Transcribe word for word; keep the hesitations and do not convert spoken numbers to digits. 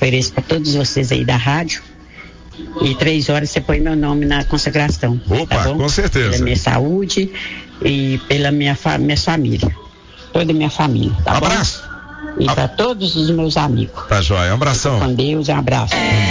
ofereço para todos vocês aí da rádio. E três horas você põe meu nome na consagração. Opa, tá bom? Com certeza. Pela minha saúde e pela minha, fa- minha família. Toda a minha família, tá Abraço. bom? E para todos os meus amigos. Tá joia, um abração. Fica com Deus, um abraço.